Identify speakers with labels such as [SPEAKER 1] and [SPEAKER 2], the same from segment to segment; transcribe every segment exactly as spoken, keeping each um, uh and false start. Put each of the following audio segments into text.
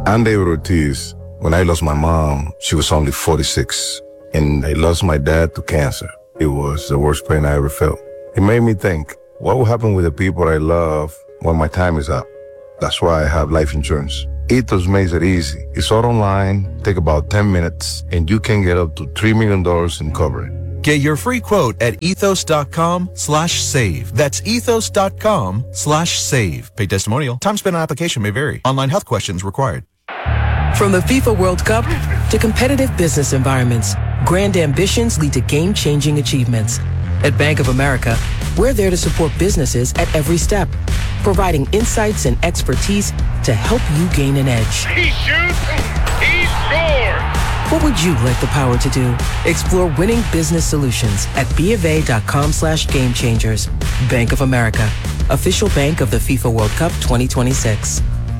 [SPEAKER 1] I'm David Ortiz. When I lost my mom, she was only forty-six. And I lost my dad to cancer. It was the worst pain I ever felt. It made me think, what will happen with the people I love when my time is up? That's why I have life insurance. Ethos makes it easy. It's all online, take about ten minutes, and you can get up to three million dollars in coverage.
[SPEAKER 2] Get your free quote at ethos.com slash save. That's ethos.com slash save. Paid testimonial. Time spent on application may vary. Online health questions required.
[SPEAKER 3] From the FIFA World Cup to competitive business environments, grand ambitions lead to game-changing achievements. At Bank of America, we're there to support businesses at every step, providing insights and expertise to help you gain an edge.
[SPEAKER 4] He shoots, he scores!
[SPEAKER 3] What would you like the power to do? Explore winning business solutions at BofA.com slash game changers. Bank of America, official bank of the FIFA World Cup twenty twenty-six.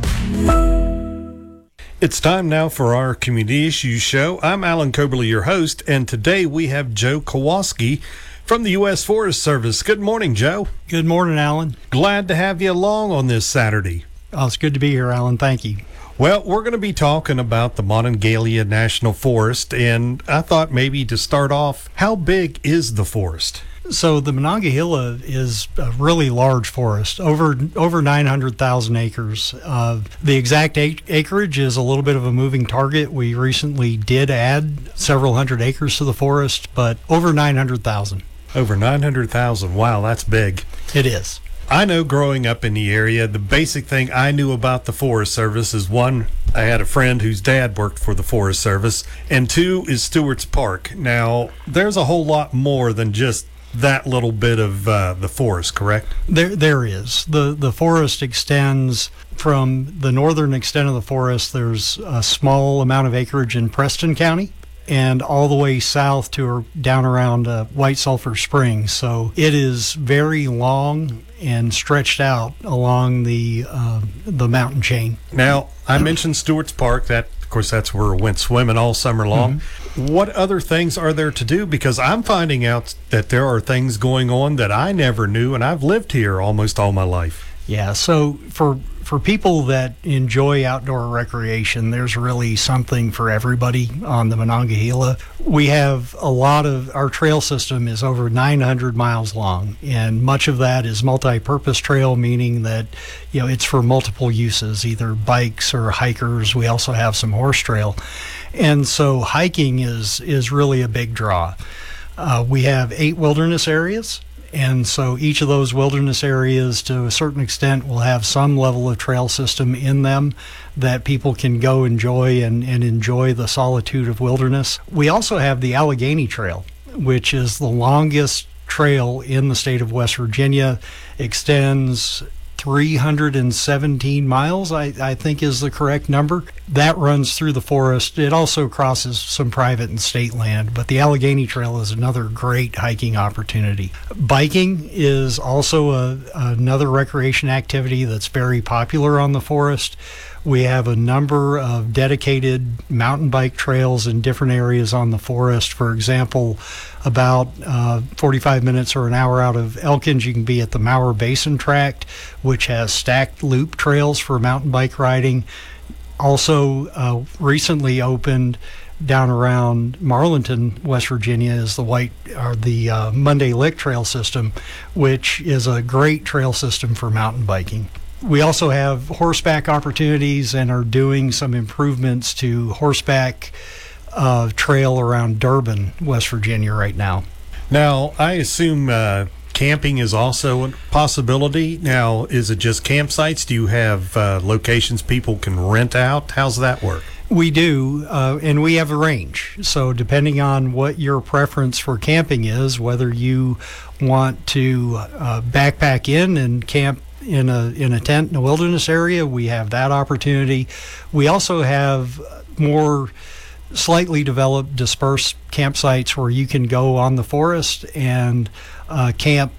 [SPEAKER 5] It's time now for our Community Issues Show. I'm Alan Coberly, your host, and today we have Joe Kowalski from the U S Forest Service. Good morning, Joe.
[SPEAKER 6] Good morning, Alan.
[SPEAKER 5] Glad to have you along on this Saturday.
[SPEAKER 6] Oh, it's good to be here, Alan. Thank you.
[SPEAKER 5] Well, we're going to be talking about the Monongalia National Forest, and I thought maybe to start off, how big is the forest?
[SPEAKER 6] So the Monongahela is a really large forest, over over nine hundred thousand acres. Uh, the exact ac- acreage is a little bit of a moving target. We recently did add several hundred acres to the forest, but over nine hundred thousand.
[SPEAKER 5] Over nine hundred thousand. Wow, that's big.
[SPEAKER 6] It is.
[SPEAKER 5] I know growing up in the area, the basic thing I knew about the Forest Service is, one, I had a friend whose dad worked for the Forest Service, and two is Stewart's Park. Now, there's a whole lot more than just that little bit of uh, the forest, correct?
[SPEAKER 6] There, there is. The The forest extends from the northern extent of the forest. There's a small amount of acreage in Preston County, and all the way south to or down around uh, White Sulphur Springs. So it is very long and stretched out along the uh, the mountain chain.
[SPEAKER 5] Now, I mentioned Stewart's Park. That, of course, that's where we went swimming all summer long. Mm-hmm. What other things are there to do? Because I'm finding out that there are things going on that I never knew, and I've lived here almost all my life.
[SPEAKER 6] Yeah, so for for people that enjoy outdoor recreation, there's really something for everybody on the Monongahela. We have a lot of, our trail system is over nine hundred miles long, and much of that is multi-purpose trail, meaning that, you know, it's for multiple uses, either bikes or hikers. We also have some horse trail. And so hiking is, is really a big draw. Uh, we have eight wilderness areas. And so each of those wilderness areas, to a certain extent, will have some level of trail system in them that people can go enjoy and, and enjoy the solitude of wilderness. We also have the Allegheny Trail, which is the longest trail in the state of West Virginia, extends three hundred seventeen miles, I, I think is the correct number. That runs through the forest. It also crosses some private and state land, but the Allegheny Trail is another great hiking opportunity. Biking is also a, another recreation activity that's very popular on the forest. We have a number of dedicated mountain bike trails in different areas on the forest. For example, about uh, forty-five minutes or an hour out of Elkins, you can be at the Mower Basin Tract, which has stacked loop trails for mountain bike riding. Also, uh, recently opened down around Marlinton, West Virginia, is the White or the uh, Monday Lick Trail system, which is a great trail system for mountain biking. We also have horseback opportunities and are doing some improvements to horseback uh, trail around Durban, West Virginia right now.
[SPEAKER 5] Now, I assume uh, camping is also a possibility. Now, is it just campsites? Do you have uh, locations people can rent out? How's that work?
[SPEAKER 6] We do, uh, and we have a range. So depending on what your preference for camping is, whether you want to uh, backpack in and camp in a in a tent in a wilderness area, we have that opportunity. We also have more slightly developed dispersed campsites where you can go on the forest and uh, camp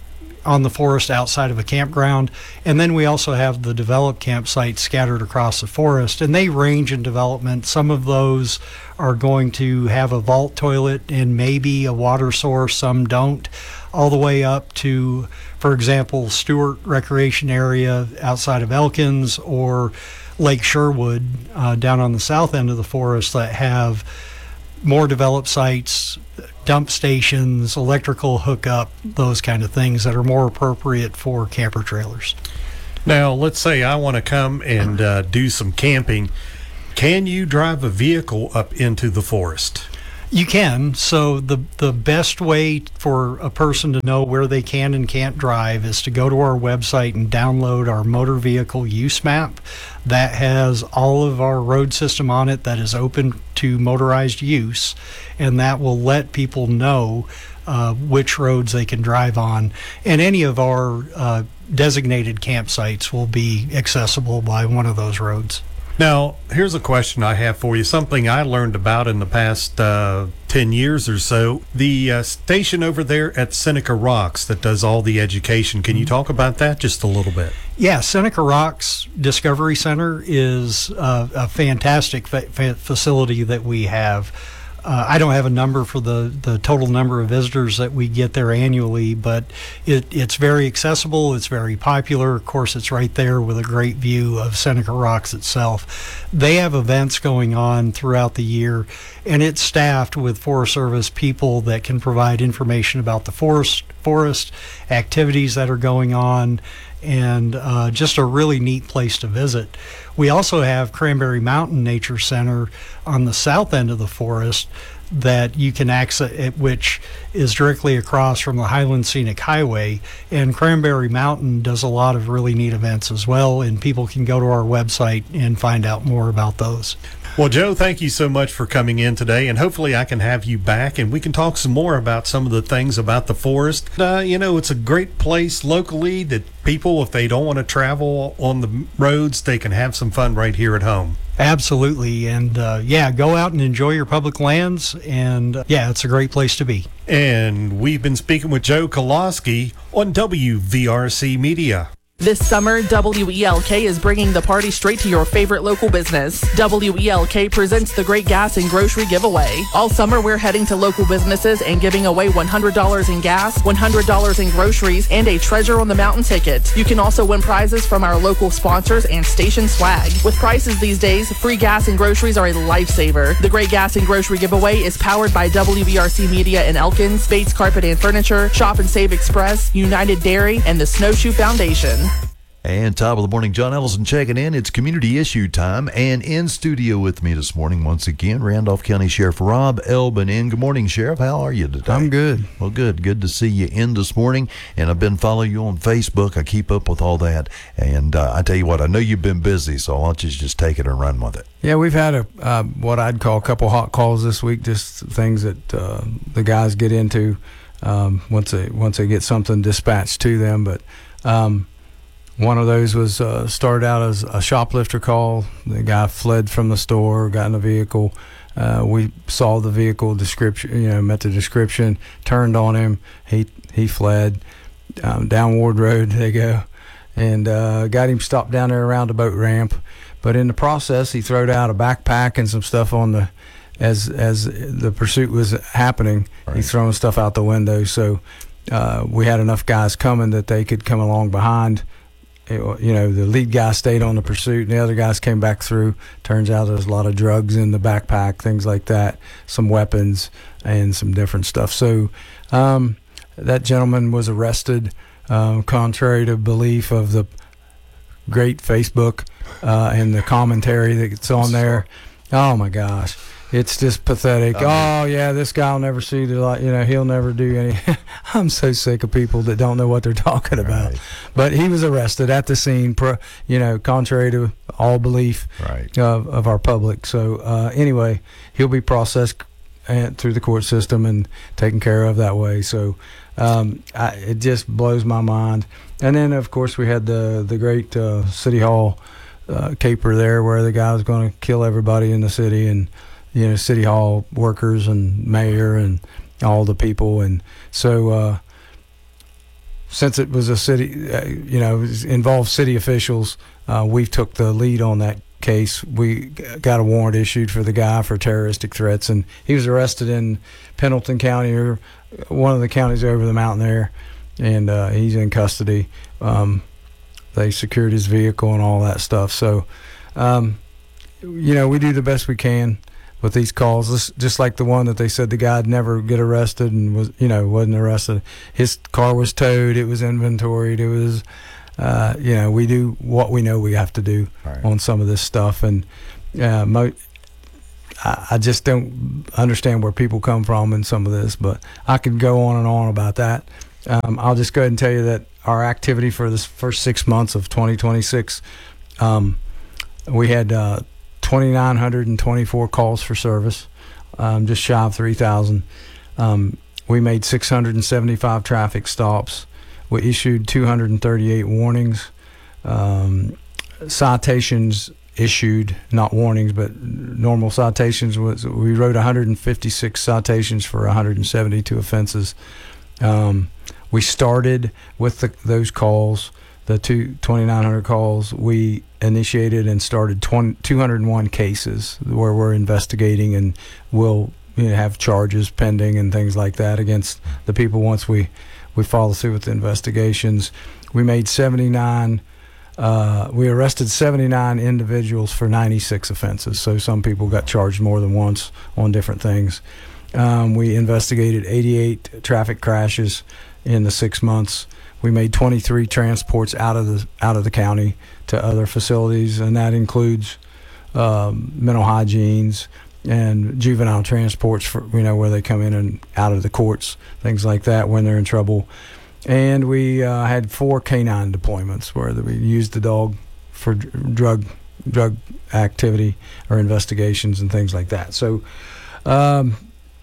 [SPEAKER 6] on the forest outside of a campground. And then we also have the developed campsites scattered across the forest, and they range in development. Some of those are going to have a vault toilet and maybe a water source, some don't, all the way up to, for example, Stewart Recreation Area outside of Elkins, or Lake Sherwood uh, down on the south end of the forest, that have more developed sites, dump stations, electrical hookup, those kind of things that are more appropriate for camper trailers.
[SPEAKER 5] Now, let's say I want to come and uh, do some camping. Can you drive a vehicle up into the forest?
[SPEAKER 6] You can. So the the best way for a person to know where they can and can't drive is to go to our website and download our motor vehicle use map. That has all of our road system on it that is open to motorized use, and that will let people know uh, which roads they can drive on. And any of our uh, designated campsites will be accessible by one of those roads.
[SPEAKER 5] Now, here's a question I have for you, something I learned about in the past uh, ten years or so. The uh, station over there at Seneca Rocks that does all the education, can you talk about that just a little bit?
[SPEAKER 6] Yeah, Seneca Rocks Discovery Center is uh, a fantastic fa- fa- facility that we have. Uh, I don't have a number for the, the total number of visitors that we get there annually, but it, it's very accessible. It's very popular. Of course, it's right there with a great view of Seneca Rocks itself. They have events going on throughout the year, and it's staffed with Forest Service people that can provide information about the forest, forest activities that are going on, and uh, just a really neat place to visit. We also have Cranberry Mountain Nature Center on the south end of the forest that you can access, which is directly across from the Highland Scenic Highway. And Cranberry Mountain does a lot of really neat events as well, and people can go to our website and find out more about those.
[SPEAKER 5] Well, Joe, thank you so much for coming in today, and hopefully I can have you back and we can talk some more about some of the things about the forest. Uh, you know, it's a great place locally that people, if they don't want to travel on the roads, they can have some fun right here at home.
[SPEAKER 6] Absolutely. And uh, yeah, go out and enjoy your public lands. And uh, yeah, it's a great place to be.
[SPEAKER 5] And we've been speaking with Joe Kolosky on W V R C Media.
[SPEAKER 7] This summer, W E L K is bringing the party straight to your favorite local business. W E L K presents the Great Gas and Grocery Giveaway. All summer, we're heading to local businesses and giving away one hundred dollars in gas, one hundred dollars in groceries, and a Treasure on the Mountain ticket. You can also win prizes from our local sponsors and station swag. With prices these days, free gas and groceries are a lifesaver. The Great Gas and Grocery Giveaway is powered by W V R C Media in Elkins, Bates Carpet and Furniture, Shop and Save Express, United Dairy, and the Snowshoe Foundation.
[SPEAKER 8] And top of the morning, John Ellison checking in. It's community issue time. And in studio with me this morning, once again, Randolph County Sheriff Rob Elbin. Good morning, Sheriff. How are you today?
[SPEAKER 9] I'm good.
[SPEAKER 8] Well, good. Good to see you in this morning. And I've been following you on Facebook. I keep up with all that. And uh, I tell you what, I know you've been busy, so I'll let you just take it and run with it.
[SPEAKER 9] Yeah, we've had a uh, what I'd call a couple hot calls this week, just things that uh, the guys get into um, once they once they get something dispatched to them. But um, one of those was uh, started out as a shoplifter call. The guy fled from the store, got in a vehicle. Uh, we saw the vehicle description, you know, met the description, turned on him. He he fled um, down Ward Road. They go, and uh, got him stopped down there around the boat ramp. But in the process, he throwed out a backpack and some stuff on the as as the pursuit was happening. Right. He's throwing stuff out the window. So uh, we had enough guys coming that they could come along behind. It, you know, the lead guy stayed on the pursuit, and the other guys came back through. Turns out there's a lot of drugs in the backpack, things like that, some weapons, and some different stuff. So um, that gentleman was arrested, um, contrary to belief of the great Facebook uh, and the commentary that's on there. Oh, my gosh. It's just pathetic. Oh, yeah, this guy will never see the light. You know, he'll never do any. I'm so sick of people that don't know what they're talking about. Right. But he was arrested at the scene, pro, you know, contrary to all belief
[SPEAKER 8] right.
[SPEAKER 9] of, of our public. So, uh, anyway, he'll be processed and, through the court system and taken care of that way. So, um, I, it just blows my mind. And then, of course, we had the, the great uh, City Hall uh, caper there where the guy was going to kill everybody in the city, and you know, City Hall workers and mayor and all the people. And so uh, since it was a city, uh, you know, it involved city officials, uh, we took the lead on that case. We got a warrant issued for the guy for terroristic threats, and he was arrested in Pendleton County, or one of the counties over the mountain there, and uh, he's in custody. Um, they secured his vehicle and all that stuff. So, um, you know, we do the best we can with these calls. This, just like the one that they said the guy'd never get arrested and was, you know, wasn't arrested. His car was towed. It was inventoried. It was, uh, you know, we do what we know we have to do right. on some of this stuff. And uh, mo- I, I just don't understand where people come from in some of this, but I could go on and on about that. Um, I'll just go ahead and tell you that our activity for this first six months of twenty twenty-six, um, we had uh, two thousand nine hundred twenty-four calls for service, um, just shy of three thousand. Um, we made six hundred seventy-five traffic stops. We issued two hundred thirty-eight warnings. Um, citations issued, not warnings, but normal citations. Was we wrote one hundred fifty-six citations for one hundred seventy-two offenses. Um, we started with the, those calls, the two, twenty-nine hundred calls. We initiated and started twenty, two hundred one cases where we're investigating, and we'll you know, have charges pending and things like that against the people once we, we follow through with the investigations. We made seventy-nine, uh, we arrested seventy-nine individuals for ninety-six offenses. So some people got charged more than once on different things. Um, we investigated eighty-eight traffic crashes in the six months. We made twenty-three transports out of the out of the county to other facilities, and that includes um, mental hygienes and juvenile transports for you know where they come in and out of the courts, things like that when they're in trouble. And we uh, had four canine deployments where we used the dog for drug drug activity or investigations and things like that. So. Um,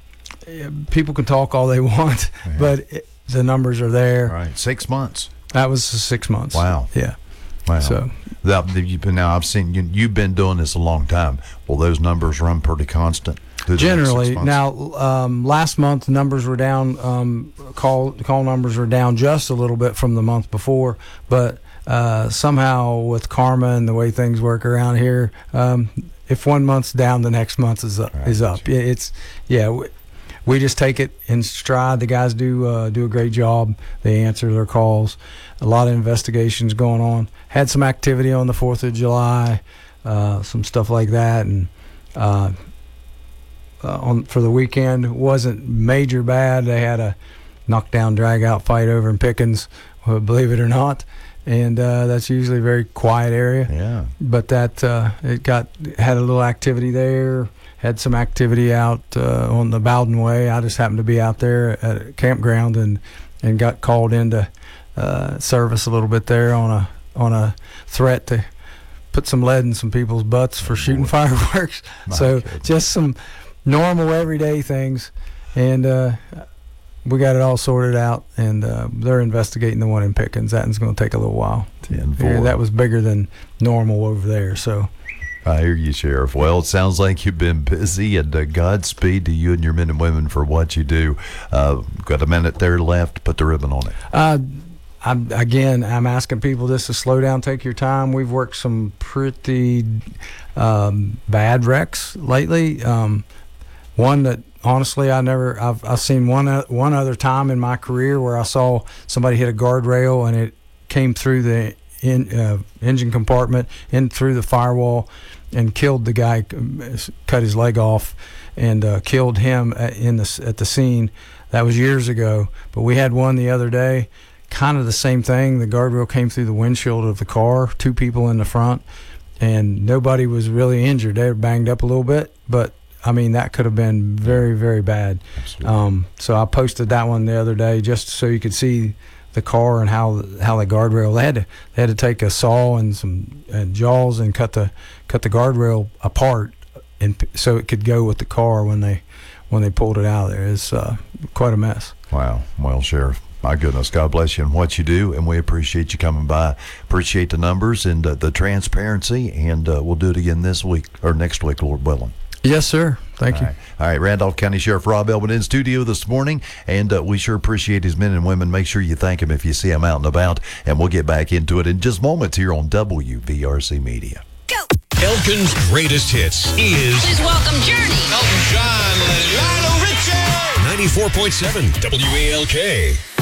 [SPEAKER 9] People can talk all they want, yeah. but it, the numbers are there.
[SPEAKER 8] Right, six months.
[SPEAKER 9] That was six months.
[SPEAKER 8] Wow.
[SPEAKER 9] Yeah.
[SPEAKER 8] Wow.
[SPEAKER 9] So
[SPEAKER 8] that, you've been, now I've seen you. You've been doing this a long time. Will those numbers run pretty constant?
[SPEAKER 9] Generally, now um, last month numbers were down. Um, call call numbers were down just a little bit from the month before, but uh, somehow with karma and the way things work around here, um, if one month's down, the next month is up. Right. Is up. It's yeah. We, We just take it in stride. The guys do uh, do a great job. They answer their calls. A lot of investigations going on. Had some activity on the fourth of July, uh, some stuff like that. And uh, uh, on for the weekend, wasn't major bad. They had a knockdown, drag-out fight over in Pickens, believe it or not. And uh, that's usually a very quiet area.
[SPEAKER 8] Yeah.
[SPEAKER 9] But that uh, it got had a little activity there. Had some activity out uh, on the Bowden Way. I just happened to be out there at a campground and, and got called into uh, service a little bit there on a on a threat to put some lead in some people's butts for shooting fireworks. My so goodness. Just some normal everyday things, and uh, we got it all sorted out. And uh, they're investigating the one in Pickens. That's going to take a little while.
[SPEAKER 8] ten
[SPEAKER 9] four. Yeah, that was bigger than normal over there. So.
[SPEAKER 8] I hear you, Sheriff. Well, it sounds like you've been busy, and uh, Godspeed to you and your men and women for what you do. Uh, got a minute there left. Put the ribbon on it.
[SPEAKER 9] Uh, I'm, again, I'm asking people just to slow down, take your time. We've worked some pretty um, bad wrecks lately. Um, one that honestly I never I've I've seen one uh, one other time in my career where I saw somebody hit a guardrail and it came through the in, uh, engine compartment in through the firewall and killed the guy, cut his leg off, and uh, killed him at, in the at the scene. That was years ago, but we had one the other day, kind of the same thing. The guardrail came through the windshield of the car, two people in the front, and nobody was really injured. They were banged up a little bit, but I mean that could have been very, very bad. Um, so I posted that one the other day just so you could see the car and how how the guardrail. They had to they had to take a saw and some and jaws and cut the cut the guardrail apart, and so it could go with the car when they when they pulled it out of there. It's uh, quite a mess.
[SPEAKER 8] Wow. Well, Sheriff, my goodness, God bless you and what you do, and we appreciate you coming by. Appreciate the numbers and uh, the transparency, and uh, we'll do it again this week or next week, Lord willing.
[SPEAKER 9] Yes, sir. Thank
[SPEAKER 8] All
[SPEAKER 9] you.
[SPEAKER 8] right. All right, Randolph County Sheriff Rob Elbin in studio this morning, and uh, we sure appreciate his men and women. Make sure you thank him if you see him out and about, and we'll get back into it in just moments here on W V R C Media.
[SPEAKER 10] Elkin's greatest hits is
[SPEAKER 11] Please welcome Journey.
[SPEAKER 10] Elton John, Lionel Richie, ninety-four point seven W A L K.